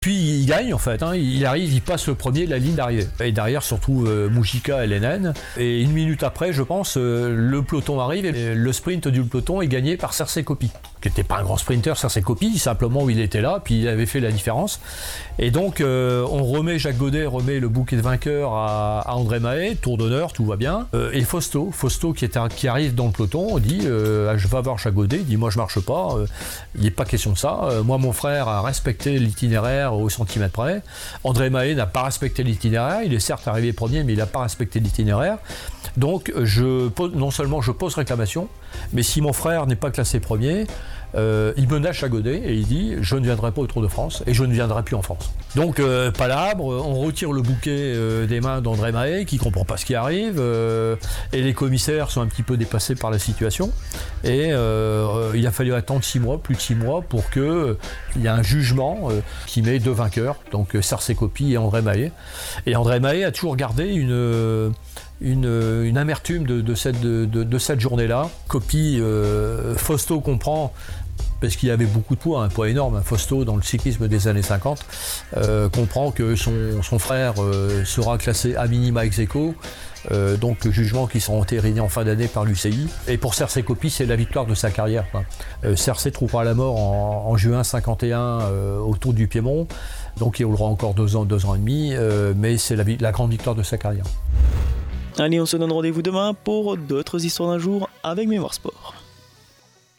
Puis il gagne en fait, il arrive, il passe le premier de la ligne d'arrivée. Et derrière surtout Mujica et Lenen. Et une minute après, je pense, le peloton arrive et le sprint du peloton est gagné par Serse Coppi, qui n'était pas un grand sprinter, Serse Coppi, simplement il était là, puis il avait fait la différence. Et donc Jacques Godet remet le bouquet de vainqueur à André Mahé, tour d'honneur, tout va bien. Et Fausto qui arrive dans le peloton, dit je vais voir Jacques Godet, il dit moi je marche pas, il n'est pas question de ça. Moi mon frère a respecté l'itinéraire au centimètre près. André Mahé n'a pas respecté l'itinéraire, il est certes arrivé premier, mais il n'a pas respecté l'itinéraire. Donc non seulement je pose réclamation, mais si mon frère n'est pas classé premier, il menace Jacques Godet et il dit je ne viendrai pas au Tour de France et je ne viendrai plus en France. Donc palabre, on retire le bouquet des mains d'André Mahé qui comprend pas ce qui arrive et les commissaires sont un petit peu dépassés par la situation et il a fallu attendre plus de 6 mois pour qu'il y ait un jugement qui met 2 vainqueurs, donc Serse Coppi et André Mahé. Et André Mahé a toujours gardé une amertume de cette journée-là. Coppi, Fausto comprend, parce qu'il avait beaucoup de poids, un poids énorme, Fausto dans le cyclisme des années 50, comprend que son frère sera classé à minima ex aequo, donc le jugement qui sera entériné en fin d'année par l'UCI. Et pour Serse Coppi, c'est la victoire de sa carrière. Serse trouvera la mort en juin 51 au Tour du Piémont, donc il roulera encore 2 ans et demi, mais c'est la grande victoire de sa carrière. Allez, on se donne rendez-vous demain pour d'autres histoires d'un jour avec Mémoire Sport.